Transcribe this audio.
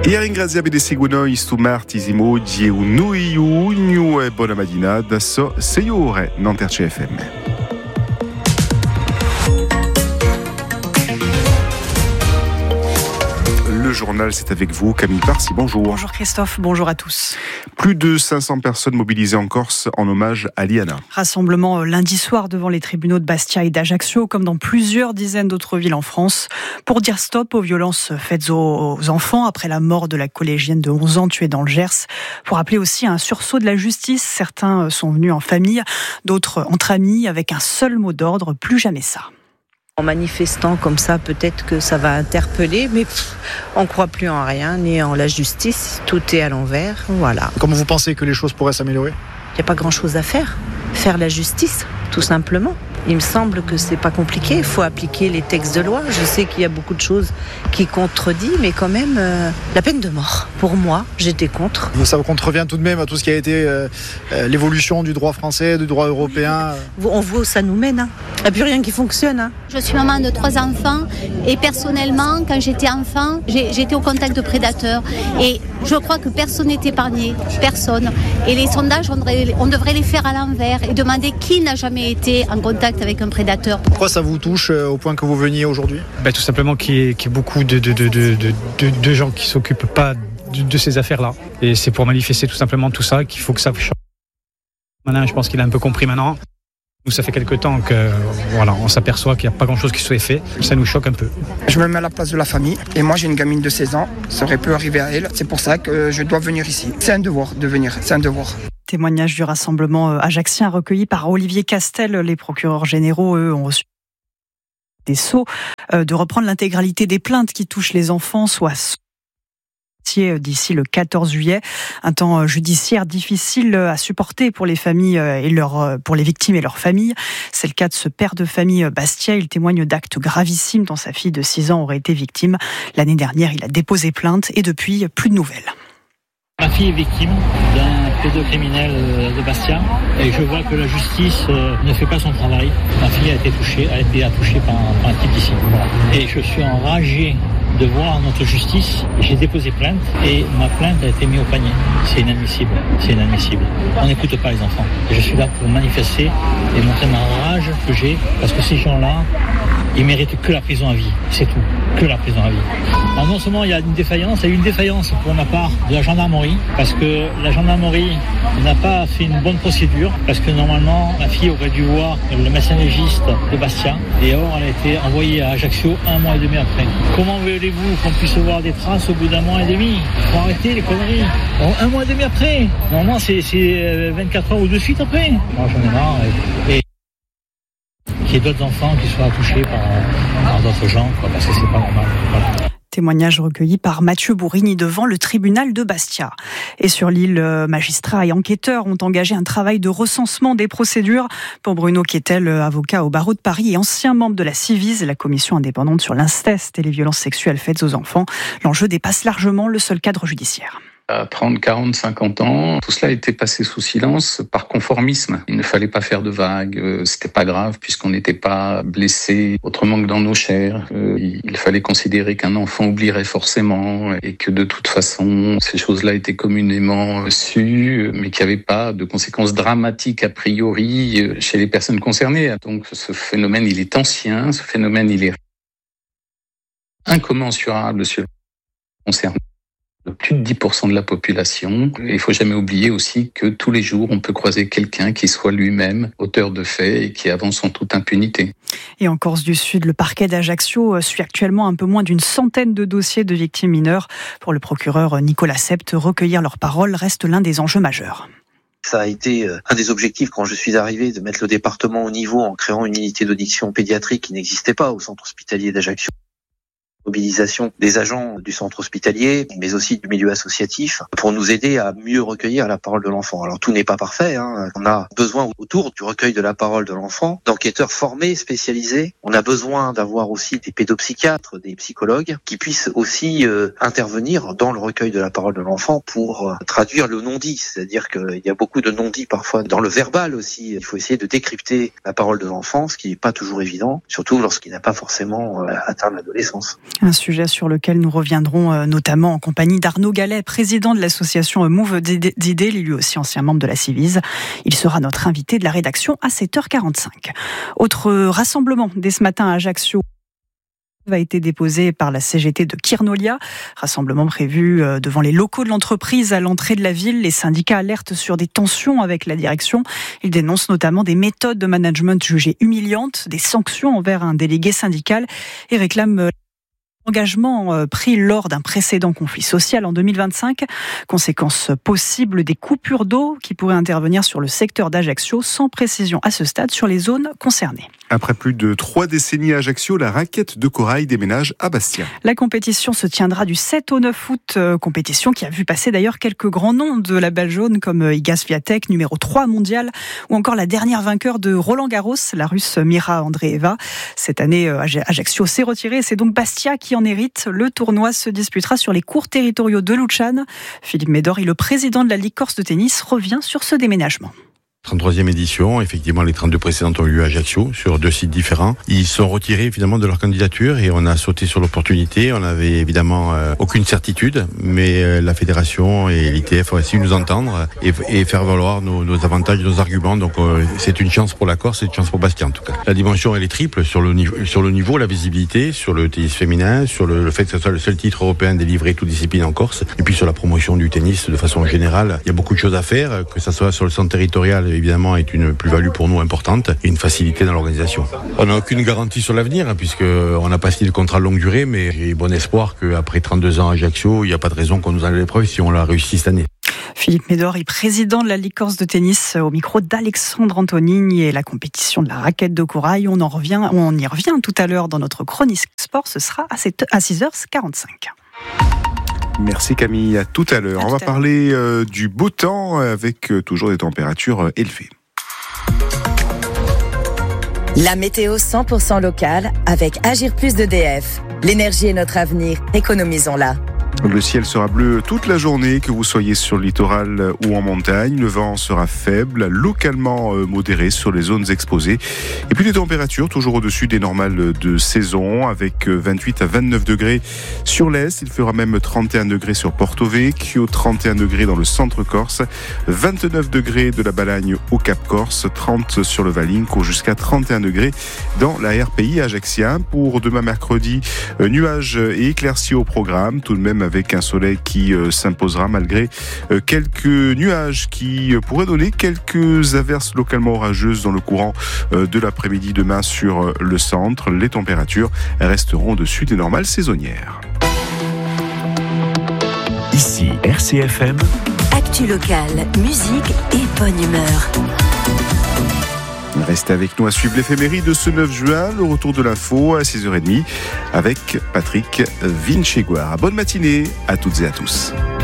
E ringraziamo di seguire sto martedì oggi un e buona mattinata su 6 ore non CFM. Le journal, c'est avec vous, Camille Parsi, bonjour. Bonjour Christophe, bonjour à tous. Plus de 500 personnes mobilisées en Corse en hommage à Liana. Rassemblement lundi soir devant les tribunaux de Bastia et d'Ajaccio, comme dans plusieurs dizaines d'autres villes en France, pour dire stop aux violences faites aux enfants après la mort de la collégienne de 11 ans tuée dans le Gers. Pour rappeler aussi un sursaut de la justice, certains sont venus en famille, d'autres entre amis, avec un seul mot d'ordre, plus jamais ça. En manifestant comme ça, peut-être que ça va interpeller, mais on ne croit plus en rien, ni en la justice. Tout est à l'envers, voilà. Comment vous pensez que les choses pourraient s'améliorer ? Il n'y a pas grand-chose à faire. Faire la justice, tout simplement. Il me semble que c'est pas compliqué. Il faut appliquer les textes de loi. Je sais qu'il y a beaucoup de choses qui contredisent, mais quand même, la peine de mort. Pour moi, j'étais contre. Ça contrevient tout de même à tout ce qui a été l'évolution du droit français, du droit européen. On voit où ça nous mène. Il n'y a plus rien qui fonctionne. Je suis maman de 3 enfants et personnellement, quand j'étais enfant, j'étais au contact de prédateurs. Et je crois que personne n'est épargné. Personne. Et les sondages, on devrait les faire à l'envers et demander qui n'a jamais été en contact avec un prédateur. Pourquoi ça vous touche au point que vous veniez aujourd'hui ? Tout simplement qu'il y ait beaucoup de gens qui ne s'occupent pas de ces affaires-là. Et c'est pour manifester tout simplement tout ça qu'il faut que ça change. Maintenant, je pense qu'il a un peu compris maintenant. Nous, ça fait quelque temps on s'aperçoit qu'il n'y a pas grand-chose qui soit fait. Ça nous choque un peu. Je me mets à la place de la famille. Et moi, j'ai une gamine de 16 ans. Ça aurait pu arriver à elle. C'est pour ça que je dois venir ici. C'est un devoir de venir. C'est un devoir. Témoignage du rassemblement ajaccien recueilli par Olivier Castel. Les procureurs généraux, eux, ont reçu des sceaux de reprendre l'intégralité des plaintes qui touchent les enfants, soit d'ici le 14 juillet. Un temps judiciaire difficile à supporter pour les familles pour les victimes et leurs familles. C'est le cas de ce père de famille Bastia. Il témoigne d'actes gravissimes dont sa fille de 6 ans aurait été victime. L'année dernière, il a déposé plainte et depuis, plus de nouvelles. Ma fille est victime d'un pédocriminel de Bastia et je vois que la justice ne fait pas son travail. Ma fille a été touchée par un type d'ici. Voilà. Et je suis enragé de voir notre justice. J'ai déposé plainte et ma plainte a été mise au panier. C'est inadmissible. On n'écoute pas les enfants. Et je suis là pour manifester et montrer ma rage que j'ai parce que ces gens-là, ils méritent que la prison à vie. C'est tout. Que la prison à vie. Alors non seulement il y a une défaillance pour ma part de la gendarmerie parce que la gendarmerie n'a pas fait une bonne procédure parce que normalement ma fille aurait dû voir le médecin légiste de Bastia et or elle a été envoyée à Ajaccio 1 mois et demi après. Comment voulez-vous qu'on puisse voir des traces au bout d'1 mois et demi ? Faut arrêter les conneries. Alors, 1 mois et demi après. Normalement c'est 24 heures ou de suite après. Moi j'en ai marre et qu'il y ait d'autres enfants qui soient touchés par d'autres gens, parce que c'est pas normal. Voilà. Témoignage recueilli par Mathieu Bourigny devant le tribunal de Bastia. Et sur l'île, magistrats et enquêteurs ont engagé un travail de recensement des procédures. Pour Bruno Quetel, avocat au barreau de Paris et ancien membre de la Civis, la commission indépendante sur l'inceste et les violences sexuelles faites aux enfants, l'enjeu dépasse largement le seul cadre judiciaire. À 30, 40, 50 ans, tout cela a été passé sous silence par conformisme. Il ne fallait pas faire de vagues, c'était pas grave puisqu'on n'était pas blessé autrement que dans nos chairs. Il fallait considérer qu'un enfant oublierait forcément et que de toute façon, ces choses-là étaient communément sues, mais qu'il n'y avait pas de conséquences dramatiques a priori chez les personnes concernées. Donc ce phénomène, il est ancien, ce phénomène, il est incommensurable sur concerné. Plus de 10% de la population. Il ne faut jamais oublier aussi que tous les jours, on peut croiser quelqu'un qui soit lui-même auteur de faits et qui avance en toute impunité. Et en Corse du Sud, le parquet d'Ajaccio suit actuellement un peu moins d'une centaine de dossiers de victimes mineures. Pour le procureur Nicolas Sept, recueillir leurs paroles reste l'un des enjeux majeurs. Ça a été un des objectifs quand je suis arrivé, de mettre le département au niveau en créant une unité d'audition pédiatrique qui n'existait pas au centre hospitalier d'Ajaccio. Mobilisation des agents du centre hospitalier, mais aussi du milieu associatif, pour nous aider à mieux recueillir la parole de l'enfant. Alors tout n'est pas parfait, on a besoin autour du recueil de la parole de l'enfant d'enquêteurs formés, spécialisés. On a besoin d'avoir aussi des pédopsychiatres, des psychologues, qui puissent aussi intervenir dans le recueil de la parole de l'enfant pour traduire le non-dit. C'est-à-dire qu'il y a beaucoup de non-dit parfois dans le verbal aussi. Il faut essayer de décrypter la parole de l'enfant, ce qui n'est pas toujours évident, surtout lorsqu'il n'a pas forcément atteint l'adolescence. Un sujet sur lequel nous reviendrons notamment en compagnie d'Arnaud Gallet, président de l'association Move d'idées, lui aussi ancien membre de la Civise. Il sera notre invité de la rédaction à 7h45. Autre rassemblement dès ce matin à Ajaccio a été déposé par la CGT de Kirnolia. Rassemblement prévu devant les locaux de l'entreprise à l'entrée de la ville. Les syndicats alertent sur des tensions avec la direction. Ils dénoncent notamment des méthodes de management jugées humiliantes, des sanctions envers un délégué syndical et réclament engagement pris lors d'un précédent conflit social en 2025. Conséquence possible des coupures d'eau qui pourraient intervenir sur le secteur d'Ajaccio, sans précision à ce stade sur les zones concernées. Après plus de 3 décennies à Ajaccio, la raquette de corail déménage à Bastia. La compétition se tiendra du 7 au 9 août, compétition qui a vu passer d'ailleurs quelques grands noms de la balle jaune comme Iga Swiatek, numéro 3 mondial, ou encore la dernière vainqueur de Roland Garros, la Russe Mira Andreeva. Cette année, Ajaccio s'est retiré et c'est donc Bastia qui en hérite. Le tournoi se disputera sur les courts territoriaux de Luchan. Philippe Médor, le président de la Ligue corse de tennis, revient sur ce déménagement. 33e édition, effectivement les 32 précédentes ont eu lieu à Ajaccio, sur 2 sites différents. Ils sont retirés évidemment de leur candidature et on a sauté sur l'opportunité. On n'avait évidemment aucune certitude, mais la fédération et l'ITF ont essayé de nous entendre et faire valoir nos avantages, nos arguments. Donc c'est une chance pour la Corse, c'est une chance pour Bastia en tout cas. La dimension elle est triple sur le niveau, la visibilité, sur le tennis féminin, sur le fait que ce soit le seul titre européen délivré toute discipline en Corse, et puis sur la promotion du tennis de façon générale. Il y a beaucoup de choses à faire, que ça soit sur le centre territorial évidemment est une plus-value pour nous importante et une facilité dans l'organisation. On n'a aucune garantie sur l'avenir puisqu'on n'a pas signé de contrat de longue durée, mais j'ai bon espoir qu'après 32 ans à Ajaccio, il n'y a pas de raison qu'on nous enlève l'épreuve si on l'a réussi cette année. Philippe Médor est président de la Ligue corse de tennis au micro d'Alexandre Antonini et la compétition de la raquette de corail. On y revient tout à l'heure dans notre chronique sport, ce sera à 6h45. Merci Camille, à tout à l'heure. On va parler du beau temps avec toujours des températures élevées. La météo 100% locale avec Agir Plus d'EDF. L'énergie est notre avenir, économisons-la. Le ciel sera bleu toute la journée, que vous soyez sur le littoral ou en montagne. Le vent sera faible, localement modéré sur les zones exposées. Et puis des températures toujours au-dessus des normales de saison, avec 28 à 29 degrés sur l'est. Il fera même 31 degrés sur Porto Vecchio, 31 degrés dans le centre corse, 29 degrés de la Balagne au Cap Corse, 30 sur le Valinco, jusqu'à 31 degrés dans la RPI ajaccien. Pour demain mercredi, nuages et éclaircies au programme, tout de même avec un soleil qui s'imposera malgré quelques nuages qui pourraient donner quelques averses localement orageuses dans le courant de l'après-midi demain sur le centre. Les températures resteront au-dessus des normales saisonnières. Ici RCFM. Actu locale, musique et bonne humeur. Restez avec nous à suivre l'éphémérie de ce 9 juin, le retour de l'info à 6h30 avec Patrick Vincheguard. Bonne matinée à toutes et à tous.